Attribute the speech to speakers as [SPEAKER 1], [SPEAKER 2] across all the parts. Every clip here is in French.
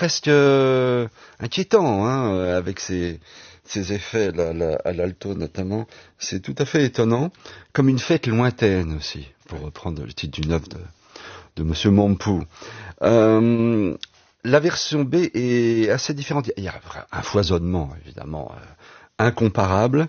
[SPEAKER 1] presque inquiétant, hein, avec ces effets à l'alto notamment. C'est tout à fait étonnant, comme une fête lointaine aussi, pour reprendre le titre d'une œuvre de Monsieur Mompou. La version B est assez différente. Il y a un foisonnement, évidemment, incomparable.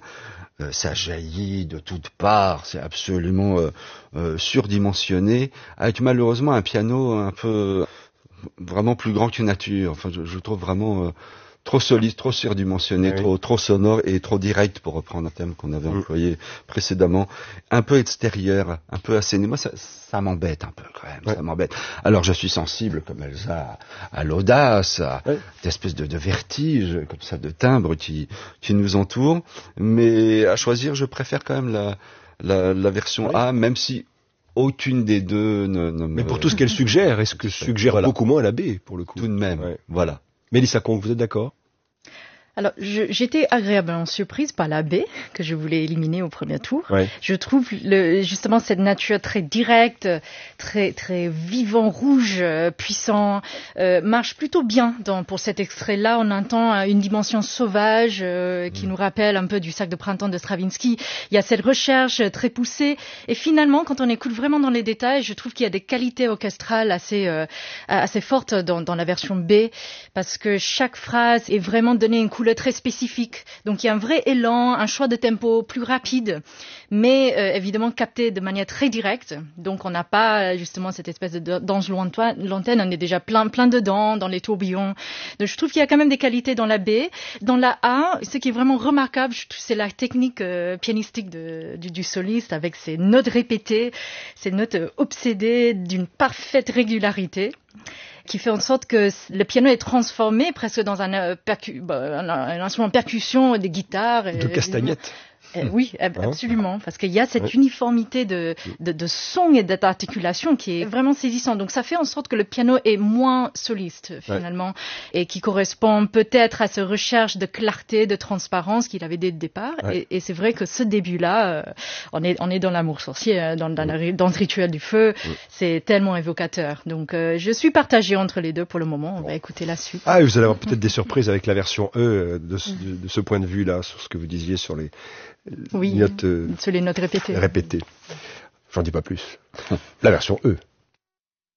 [SPEAKER 1] Ça jaillit de toutes parts, c'est absolument surdimensionné, avec malheureusement un piano un peu vraiment plus grand que nature. Enfin, je trouve vraiment trop solide, trop surdimensionné, trop sonore et trop direct, pour reprendre un terme qu'on avait employé précédemment, un peu extérieur, un peu asséné. Moi, ça m'embête un peu quand même, ça m'embête. Alors, je suis sensible, comme Elsa, à l'audace, à cette espèce de vertige, comme ça, de timbre qui nous entoure, mais à choisir, je préfère quand même la version A, même si aucune des deux ne me...
[SPEAKER 2] Mais pour tout ce qu'elle suggère, est-ce que suggère beaucoup moins la B, pour le coup?
[SPEAKER 1] Tout de même, voilà.
[SPEAKER 2] Mélissa Conque, vous êtes d'accord?
[SPEAKER 3] Alors, j'étais agréablement surprise par la B, que je voulais éliminer au premier tour. Je trouve justement cette nature très directe, très vivant, rouge, puissant, marche plutôt bien pour cet extrait-là. On entend une dimension sauvage qui nous rappelle un peu du Sac de printemps de Stravinsky. Il y a cette recherche très poussée. Et finalement, quand on écoute vraiment dans les détails, je trouve qu'il y a des qualités orchestrales assez fortes dans la version B, parce que chaque phrase est vraiment donnée une couleur très spécifique. Donc il y a un vrai élan, un choix de tempo plus rapide, mais évidemment capté de manière très directe. Donc on n'a pas justement cette espèce de danse lointaine, on est déjà plein dedans, dans les tourbillons. Donc je trouve qu'il y a quand même des qualités dans la B. Dans la A, ce qui est vraiment remarquable, c'est la technique pianistique du soliste, avec ses notes répétées, ces notes obsédées d'une parfaite régularité, qui fait en sorte que le piano est transformé presque dans un instrument de percussion, des guitares.
[SPEAKER 2] De castagnettes.
[SPEAKER 3] Oui, absolument, parce qu'il y a cette uniformité de son et d'articulation qui est vraiment saisissante. Donc ça fait en sorte que le piano est moins soliste finalement, et qui correspond peut-être à cette recherche de clarté, de transparence qu'il avait dès le départ. Et c'est vrai que ce début-là, on est dans l'amour sorcier, dans ce rituel du feu, c'est tellement évocateur. Donc je suis partagée entre les deux pour le moment. On va écouter la suite.
[SPEAKER 2] Ah, vous allez avoir peut-être des surprises avec la version E de ce point de vue-là, sur ce que vous disiez sur les
[SPEAKER 3] sur les notes répétées.
[SPEAKER 2] J'en dis pas plus. La version E.